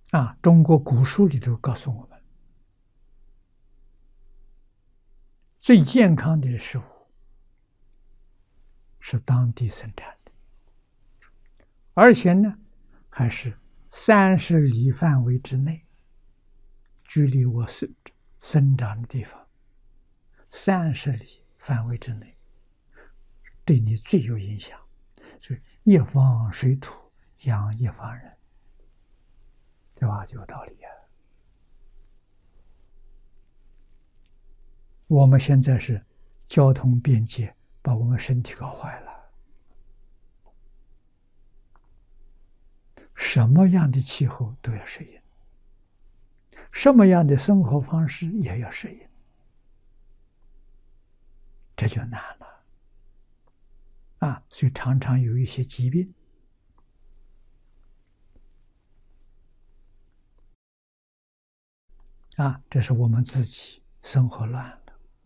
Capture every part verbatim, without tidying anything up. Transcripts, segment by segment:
啊，中国古书里头告诉我们，最健康的食物是当地生产的，而且呢，还是三十里范围之内，距离我生生长的地方三十里范围之内，对你最有影响。所以一方水土养一方人，这话就有道理啊。我们现在是交通便捷，把我们身体搞坏了。什么样的气候都要适应，什么样的生活方式也要适应，这就难了啊！所以常常有一些疾病啊，这是我们自己生活乱了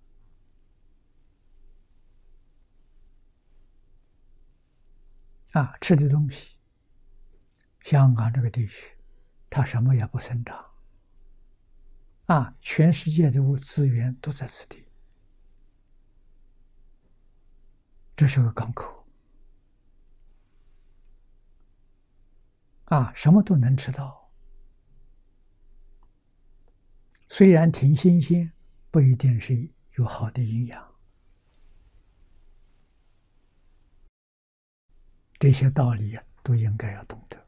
啊！吃的东西，香港这个地区，它什么也不生长啊，全世界的物资源都在此地，这是个港口啊，什么都能吃到。虽然挺新鲜，不一定是有好的营养。这些道理都应该要懂得。